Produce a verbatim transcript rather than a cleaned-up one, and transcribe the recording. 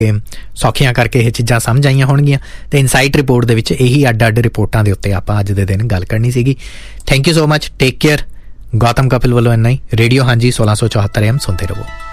ਸੌਖੀਆਂ ਕਰਕੇ ਇਹ ਚੀਜ਼ਾਂ ਸਮਝ ਆਈਆਂ ਹੋਣਗੀਆਂ। ਅਤੇ ਇਨਸਾਈਟ ਰਿਪੋਰਟ ਦੇ ਵਿੱਚ ਇਹੀ ਅੱਡ ਅੱਡ ਰਿਪੋਰਟਾਂ ਦੇ ਉੱਤੇ ਆਪਾਂ ਅੱਜ ਦੇ ਦਿਨ ਗੱਲ ਕਰਨੀ ਸੀਗੀ। Thank you so much, take care. Gautam Kapil ਵੱਲੋਂ ਇੰਨਾ ਹੀ। ਰੇਡੀਓ ਹਾਂਜੀ ਸੋਲਾਂ ਸੌ ਚੌਹੱਤਰ ਐਮ ਸੁਣਦੇ ਰਹੋ।